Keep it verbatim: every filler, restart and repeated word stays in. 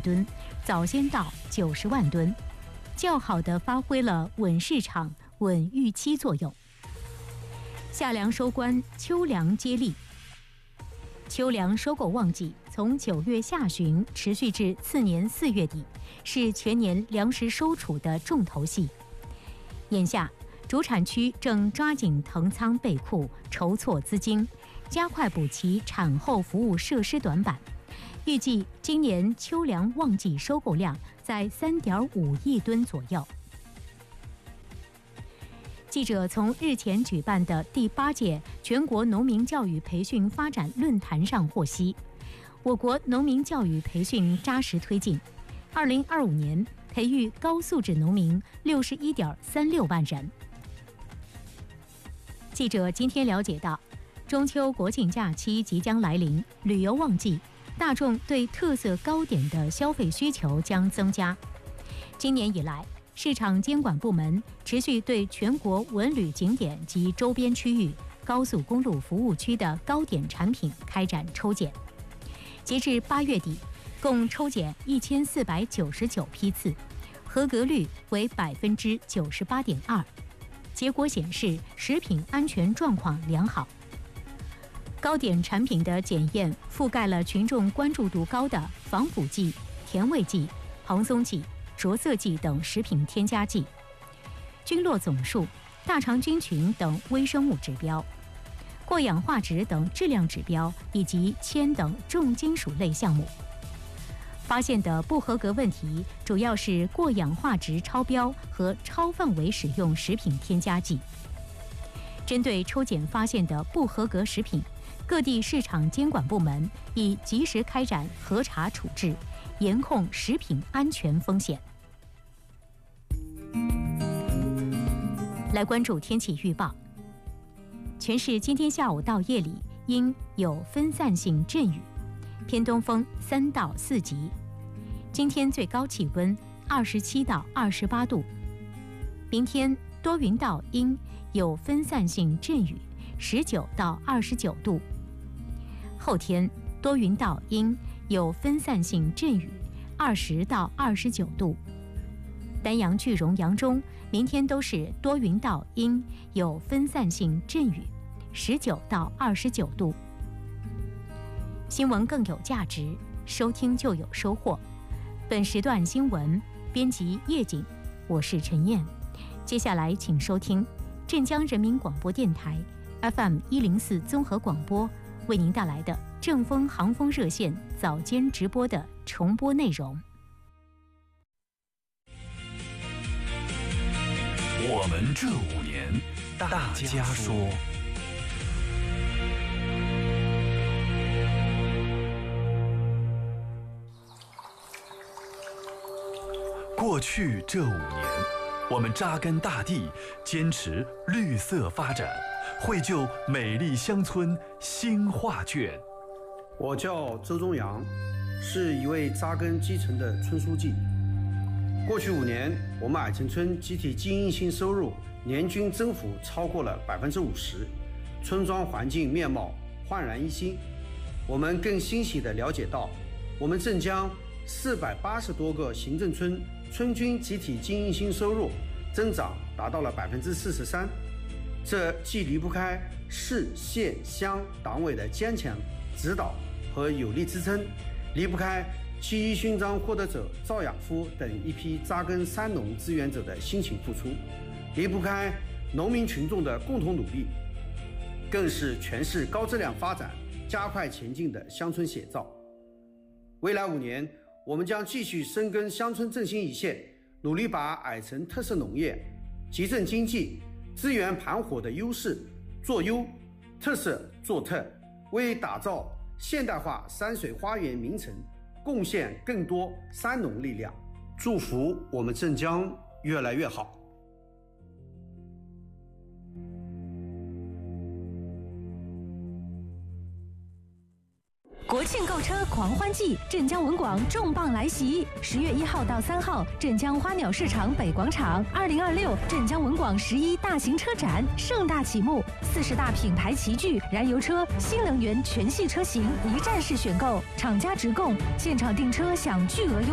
吨，早先到九十万吨，较好地发挥了稳市场、稳预期作用。夏粮收官，秋粮接力。秋粮收购旺季从九月下旬持续至次年四月底，是全年粮食收储的重头戏。眼下，主产区正抓紧腾仓备库，筹措资金，加快补齐产后服务设施短板。预计今年秋粮旺季收购量在 三点五亿吨左右。记者从日前举办的第八届全国农民教育培训发展论坛上获悉，我国农民教育培训扎实推进，二零二五年培育高素质农民六十一点三六万人。记者今天了解到，中秋国庆假期即将来临，旅游旺季，大众对特色糕点的消费需求将增加。今年以来，市场监管部门持续对全国文旅景点及周边区域、高速公路服务区的糕点产品开展抽检。截至八月底，共抽检一千四百九十九批次，合格率为百分之九十八点二。结果显示，食品安全状况良好。糕点产品的检验覆盖了群众关注度高的防腐剂、甜味剂、蓬松剂、着色剂等食品添加剂，菌落总数、大肠菌群等微生物指标，过氧化值等质量指标，以及铅等重金属类项目。发现的不合格问题主要是过氧化值超标和超范围使用食品添加剂。针对抽检发现的不合格食品，各地市场监管部门已及时开展核查处置，严控食品安全风险。来关注天气预报。全市今天下午到夜里应有分散性阵雨，偏东风三到四级。今天最高气温二十七到二十八度。明天多云到阴，有分散性阵雨，十九到二十九度。后天多云到阴，有分散性阵雨，二十到二十九度。丹阳、句容、扬中明天都是多云到阴，有分散性阵雨，十九到二十九度。新闻更有价值，收听就有收获。本时段新闻编辑叶景，我是陈燕。接下来请收听镇江人民广播电台 F M 一零四综合广播为您带来的正风航风热线早间直播的重播内容。 我们这五年，大家说。过去这五年，我们扎根大地，坚持绿色发展，绘就美丽乡村新画卷。 我叫周忠阳，是一位扎根基层的村书记。过去五年，我们矮城村集体经营性收入年均增幅超过了百分之五十，村庄环境面貌焕然一新。我们更欣喜地了解到，我们镇江四百八十多个行政村村均集体经营性收入增长达到了百分之四十三，这既离不开市县乡党委的坚强指导和有力支撑，离不开七一勋章获得者赵养夫等一批扎根三农志愿者的辛勤付出，离不开农民群众的共同努力，更是全市高质量发展加快前进的乡村写照。未来五年，我们将继续深耕乡村振兴一线，努力把矮城特色农业、集镇经济、资源盘活的优势做优，特色做特，为打造现代化山水花园名城贡献更多三农力量。祝福我们镇江越来越好。 国庆购车狂欢季，镇江文广重磅来袭！十月一号到三号，镇江花鸟市场北广场，二零二六镇江文广十一大型车展盛大启幕，四十大品牌齐聚，燃油车、新能源全系车型一站式选购，厂家直供，现场订车享巨额优。